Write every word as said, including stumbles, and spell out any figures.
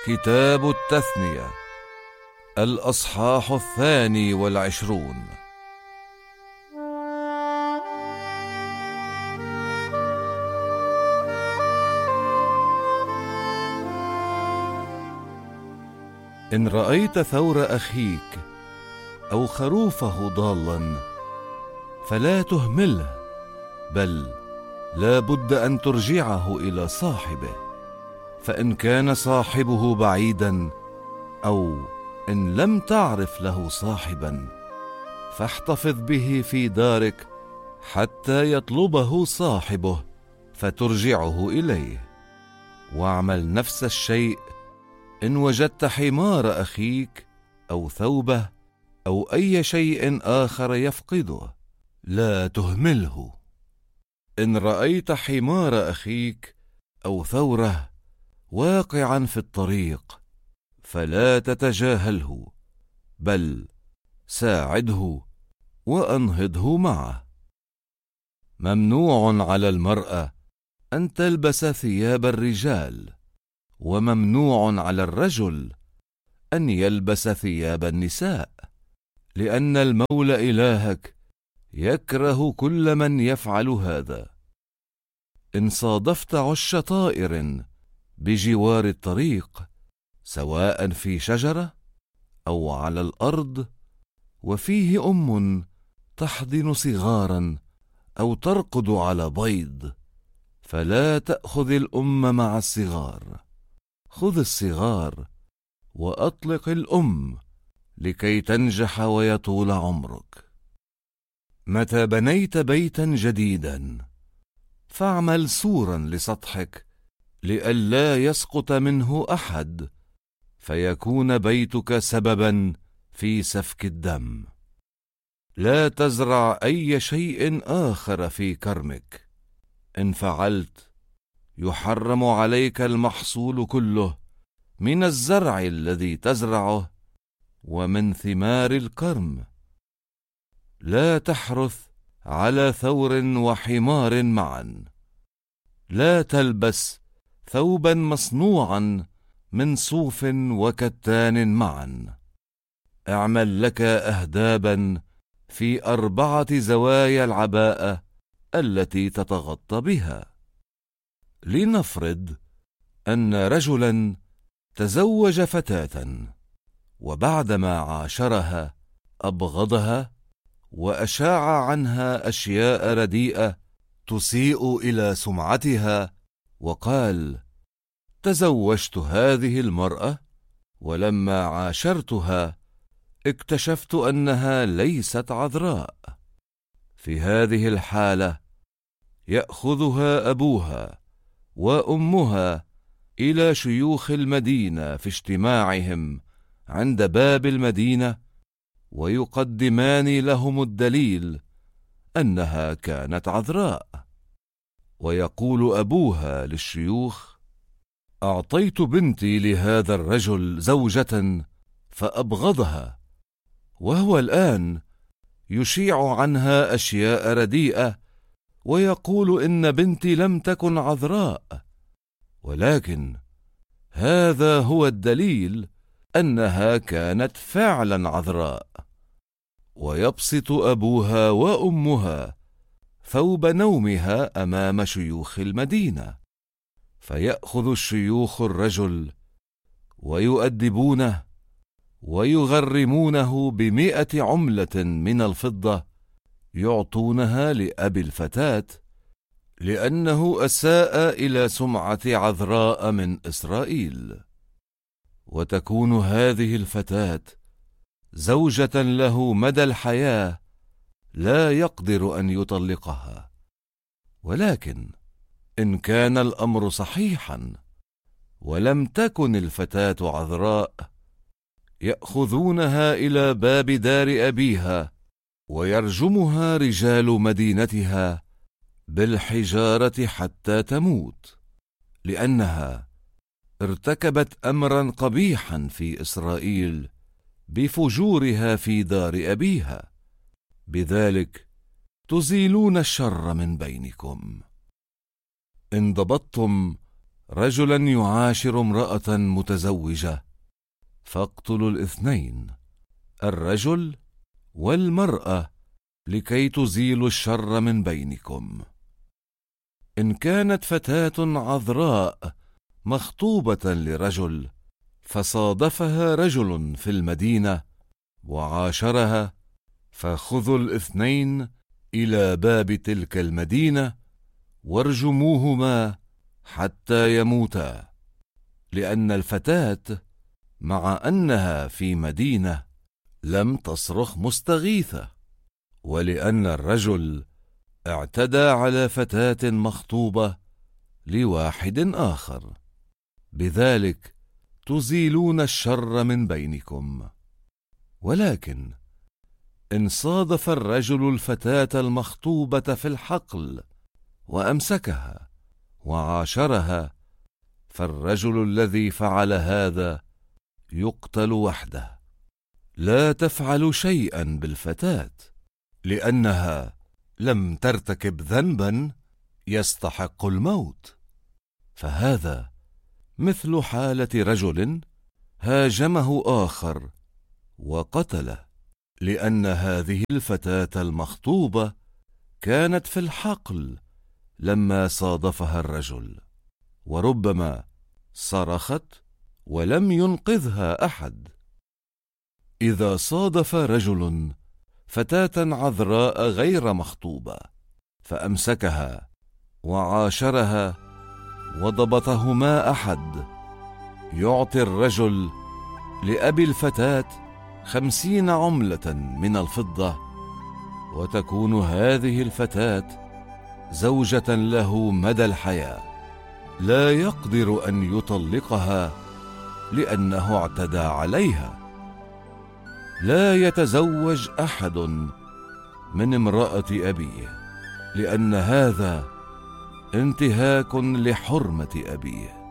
كتاب التثنية، الأصحاح الثاني والعشرون. إن رأيت ثور أخيك أو خروفه ضالا فلا تهمله، بل لا بد أن ترجعه إلى صاحبه، فإن كان صاحبه بعيدا أو إن لم تعرف له صاحبا فاحتفظ به في دارك حتى يطلبه صاحبه فترجعه إليه. واعمل نفس الشيء إن وجدت حمار أخيك أو ثوبه أو أي شيء آخر يفقده، لا تهمله. إن رأيت حمار أخيك أو ثوره واقعا في الطريق فلا تتجاهله، بل ساعده وأنهضه معه. ممنوع على المرأة أن تلبس ثياب الرجال، وممنوع على الرجل أن يلبس ثياب النساء، لأن المولى إلهك يكره كل من يفعل هذا. إن صادفت عش طائر بجوار الطريق، سواء في شجرة أو على الأرض، وفيه أم تحضن صغارا أو ترقد على بيض، فلا تأخذ الأم مع الصغار، خذ الصغار وأطلق الأم لكي تنجح ويطول عمرك. متى بنيت بيتا جديدا فاعمل سورا لسطحك لئلا يسقط منه أحد فيكون بيتك سببا في سفك الدم. لا تزرع أي شيء آخر في كرمك، إن فعلت يحرم عليك المحصول كله من الزرع الذي تزرعه ومن ثمار الكرم. لا تحرث على ثور وحمار معا. لا تلبس ثوبا مصنوعا من صوف وكتان معا. اعمل لك أهدابا في أربعة زوايا العباءة التي تتغطى بها. لنفرض أن رجلا تزوج فتاة، وبعدما عاشرها أبغضها وأشاع عنها أشياء رديئة تسيء إلى سمعتها، وقال: تزوجت هذه المرأة، ولما عاشرتها اكتشفت أنها ليست عذراء. في هذه الحالة يأخذها أبوها وأمها إلى شيوخ المدينة في اجتماعهم عند باب المدينة، ويقدمان لهم الدليل أنها كانت عذراء. ويقول أبوها للشيوخ: أعطيت بنتي لهذا الرجل زوجة فأبغضها، وهو الآن يشيع عنها أشياء رديئة ويقول إن بنتي لم تكن عذراء، ولكن هذا هو الدليل أنها كانت فعلا عذراء. ويبسط أبوها وأمها ثوب نومها أمام شيوخ المدينة، فيأخذ الشيوخ الرجل ويؤدبونه ويغرمونه بمئة عملة من الفضة يعطونها لأبي الفتاة، لأنه أساء إلى سمعة عذراء من إسرائيل. وتكون هذه الفتاة زوجة له مدى الحياة، لا يقدر أن يطلقها. ولكن إن كان الأمر صحيحا ولم تكن الفتاة عذراء، يأخذونها إلى باب دار أبيها ويرجمها رجال مدينتها بالحجارة حتى تموت، لأنها ارتكبت أمرا قبيحا في إسرائيل بفجورها في دار أبيها. بذلك تزيلون الشر من بينكم. إن ضبطتم رجلا يعاشر امرأة متزوجة فاقتلوا الاثنين، الرجل والمرأة، لكي تزيلوا الشر من بينكم. إن كانت فتاة عذراء مخطوبة لرجل فصادفها رجل في المدينة وعاشرها، فخذوا الاثنين إلى باب تلك المدينة وارجموهما حتى يموتا، لأن الفتاة مع أنها في مدينة لم تصرخ مستغيثة، ولأن الرجل اعتدى على فتاة مخطوبة لواحد آخر، بذلك تزيلون الشر من بينكم. ولكن إن صادف الرجل الفتاة المخطوبة في الحقل وأمسكها وعاشرها، فالرجل الذي فعل هذا يقتل وحده، لا تفعل شيئا بالفتاة، لأنها لم ترتكب ذنبا يستحق الموت. فهذا مثل حالة رجل هاجمه آخر وقتله، لأن هذه الفتاة المخطوبة كانت في الحقل لما صادفها الرجل، وربما صرخت ولم ينقذها أحد. إذا صادف رجل فتاة عذراء غير مخطوبة فأمسكها وعاشرها وضبطهما أحد، يعطي الرجل لأبي الفتاة خمسين عملة من الفضة، وتكون هذه الفتاة زوجة له مدى الحياة، لا يقدر أن يطلقها لأنه اعتدى عليها. لا يتزوج أحد من امرأة أبيه، لأن هذا انتهاك لحرمة أبيه.